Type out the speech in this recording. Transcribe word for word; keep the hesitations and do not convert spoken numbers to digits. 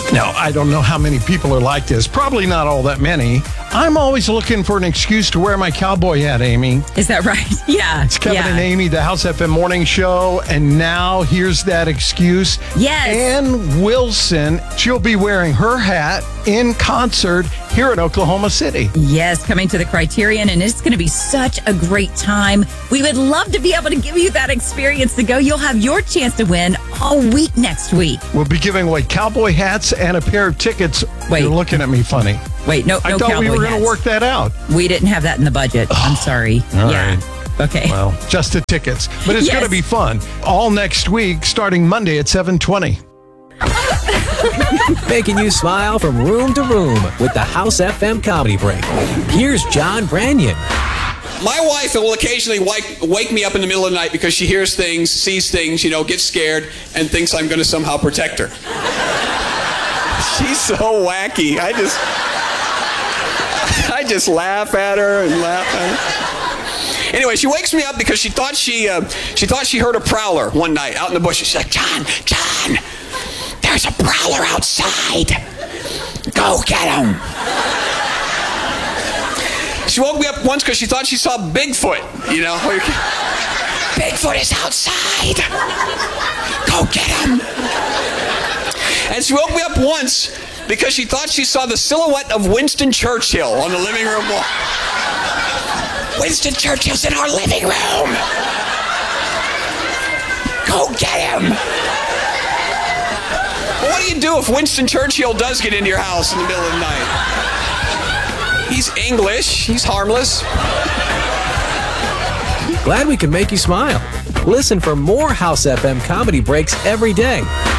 Now, I don't know how many people are like this. Probably not all that many. I'm always looking for an excuse to wear my cowboy hat, Amy. Is that right? Yeah. It's Kevin yeah. and Amy, the House F M Morning Show. And now here's that excuse. Yes. Ann Wilson, she'll be wearing her hat in concert here in Oklahoma City. Yes, coming to the Criterion, and it's going to be such a great time. We would love to be able to give you that experience to go. You'll have your chance to win all week next week. We'll be giving away cowboy hats and a pair of tickets. Wait. You're looking at me funny. Wait, no, I no thought cowboy we were going hats. to work that out. We didn't have that in the budget. I'm sorry. all yeah. right. Okay. Well, just the tickets. But it's Yes. going to be fun. All next week, starting Monday at seven twenty. Making you smile from room to room with the House F M Comedy Break. Here's John Branyan. My wife will occasionally wake, wake me up in the middle of the night because she hears things, sees things, you know, gets scared, and thinks I'm going to somehow protect her. She's so wacky. I just, I just laugh at her and laugh at her. Anyway, she wakes me up because she thought she, uh, she thought she heard a prowler one night out in the bushes. She's like, John, John, there's a prowler outside. Go get him. She woke me up once because she thought she saw Bigfoot, you know. Bigfoot is outside. Go get him. And she woke me up once because she thought she saw the silhouette of Winston Churchill on the living room wall. Winston Churchill's in our living room. Go get him. Well, what do you do if Winston Churchill does get into your house in the middle of the night? He's English. He's harmless. Glad we can make you smile. Listen for more House F M Comedy Breaks every day